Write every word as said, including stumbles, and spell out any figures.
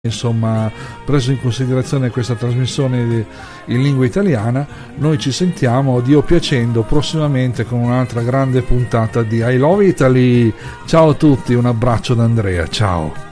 insomma preso in considerazione questa trasmissione in lingua italiana. Noi ci sentiamo, Dio piacendo, prossimamente con un'altra grande puntata di I Love Italy. Ciao a tutti, un abbraccio da Andrea, ciao.